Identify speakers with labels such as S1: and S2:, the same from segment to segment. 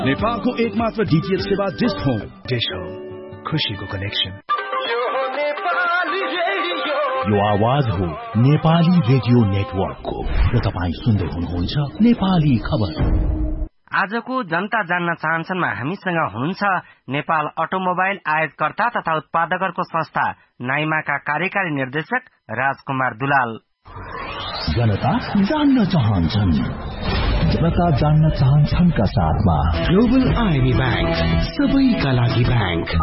S1: नेपालको एकमात्र डीटीएच सेवा डिश होम। डिश होम, खुशीको कनेक्सन।
S2: यो आवाज हो नेपाली रेडियो नेटवर्कको र तपाईं सुन्दै हुनुहुन्छ नेपाली खबर।
S3: आजको जनता जान्न चाहन्छनमा हामीसँग हुनुहुन्छ नेपाल अटोमोबाइल आयातकर्ता तथा उत्पादकहरूको संस्था नाइमाका कार्यकारी निर्देशक राजकुमार दुलाल।
S2: जनता जान्न चाहन्छन्, जनता जान्न चाहन्छन् का साथमा ग्लोबल आईएमई बैंक, सबैका लागि बैंक।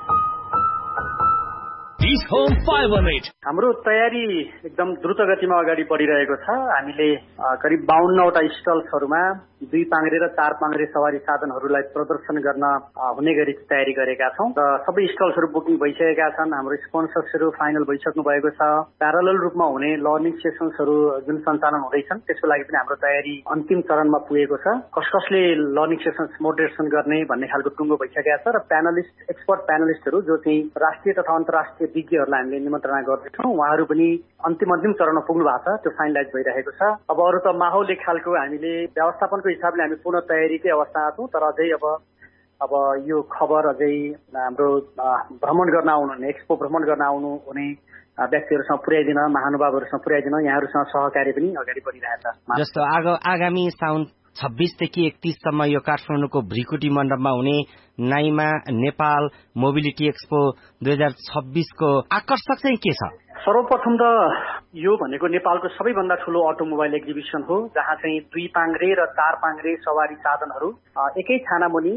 S4: हाम्रो तयारी एकदम द्रुत गतिमा अगाडि बढिरहेको छ। हामीले करिब 52वटा स्टल्सहरूमा 2 पाङ्ग्रे र 4 पाङ्ग्रे सवारी साधनहरूलाई प्रदर्शन गर्न हुने गरी तयारी गरेका छौं र सबै स्टल्सहरू बुकिङ भइसकेका छन्। हाम्रो स्पोन्सर्सहरू फाइनल भइसक्नु भएको छ। प्यारालल रूपमा हुने लर्निङ सेसन्सहरू जुन सञ्चालन हुँदैछन् त्यसको लागि पनि हाम्रो तयारी अन्तिम चरणमा पुगेको छ। कसले लर्निङ सेसन्स मोडरेसन गर्ने भन्ने खालको टुङ्गो भइसकेका छ र प्यानलिस्ट, एक्सपर्ट प्यानलिस्टहरू जो चाहिँ राष्ट्रिय तथा अन्तर्राष्ट्रिय विज्ञहरूलाई हामीले निमन्त्रणा गर्दैछौँ, उहाँहरू पनि अन्तिम चरणमा पुग्नु भएको छ। त्यो फाइनलाइज भइरहेको छ। अब अरू त माहौल एक खालको हामीले व्यवस्थापनको हिसाबले हामी पूर्ण तयारीकै अवस्थामा छौँ, तर अझै अब यो खबर अझै हाम्रो भ्रमण गर्न आउनुहुने, एक्सपो भ्रमण गर्न आउनुहुने व्यक्तिहरूसँग पुर्याइदिन, महानुभावहरूसँग पुर्याइदिन यहाँहरूसँग सहकार्य पनि अगाडि बढिरहेछ।
S3: जस्तो आगामी साउन 26 देखि 31 सम्म यो काठमाडौँको भ्रिकुटी मण्डपमा हुने नाइमा नेपाल मोबिलिटी एक्सपो 2026 को आकर्षक चाहिँ के छ?
S4: सर्वप्रथम त यो भनेको नेपालको सबैभन्दा ठूलो अटोमोबाइल एक्जिबिसन हो, जहाँ चाहिँ 2 पाङ्ग्रे र 4 पाङ्ग्रे सवारी साधनहरू एकै छानामुनि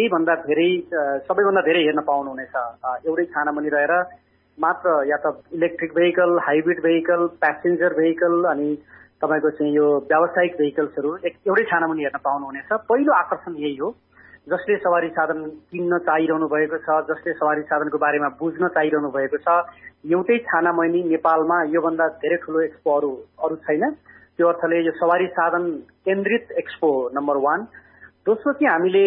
S4: सबैभन्दा धेरै हेर्न पाउनुहुनेछ। एउटै छानामुनि रहेर मात्र या त electric vehicle, hybrid vehicle, passenger vehicle अनि तपाईको चाहिँ यो व्यावसायिक भेहिकल्सहरू एउटै छानामुनि हेर्न पाउनुहुनेछ। पहिलो आकर्षण यही हो। जसले सवारी साधन किन्न चाहिरहनु भएको छ, जसले सवारी साधनको बारेमा बुझ्न चाहिरहनु भएको छ, एउटै छानामुनि नेपालमा योभन्दा धेरै ठूलो एक्सपो अरू छैन। त्यो अर्थले यो सवारी साधन केन्द्रित एक्सपो नम्बर 1। दोस्रो चाहिँ हामीले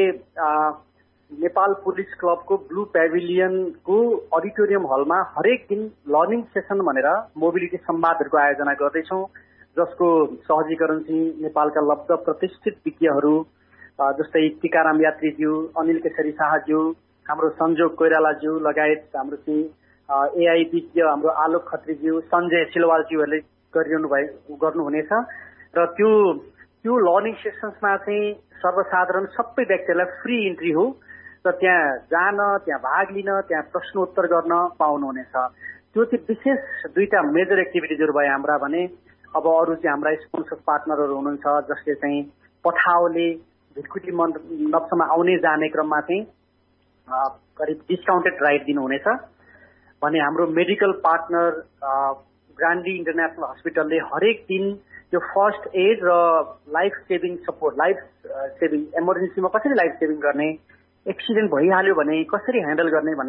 S4: नेपाल पुलिस क्लबको ब्लू पेभिलियनको अडिटोरियम हलमा हरेक दिन लर्निङ सेसन भनेर मोबिलिटी संवादहरूको आयोजना गर्दैछौँ, जसको सहजीकरण चाहिँ नेपालका लब्ध प्रतिष्ठित विज्ञहरू जस्तै टीकाराम यात्रीज्यू, अनिल केशरी शाहज्यू, हाम्रो संजोग कोइरालाज्यू लगायत हाम्रो चाहिँ एआई विज्ञ हाम्रो आलोक खत्रीज्यू, सञ्जय सिलवालज्यूहरूले गर्नुहुनेछ। र त्यो लर्निङ सेसन्समा चाहिँ सर्वसाधारण सबै व्यक्तिहरूलाई फ्री इन्ट्री हो र त्यहाँ जान, त्यहाँ भाग लिन, त्यहाँ प्रश्नोत्तर गर्न पाउनुहुनेछ। त्यो चाहिँ विशेष 2टा मेजर एक्टिभिटिजहरू भए हाम्रा भने। अब अरू चाहिँ हाम्रा स्पोन्सर पार्टनरहरू हुनुहुन्छ, जसले चाहिँ पठाओले भिरकुटी मण्डपसम्म आउने जाने क्रममा चाहिँ करिब डिस्काउन्टेड राइड दिनुहुनेछ भने हाम्रो मेडिकल पार्टनर ग्रान्डी इन्टरनेसनल हस्पिटलले हरेक दिन यो फर्स्ट एड र life saving support, life saving इमर्जेन्सीमा कसरी लाइफ सेभिङ गर्ने, एक्सिडेन्ट भइहाल्यो भने कसरी ह्यान्डल गर्ने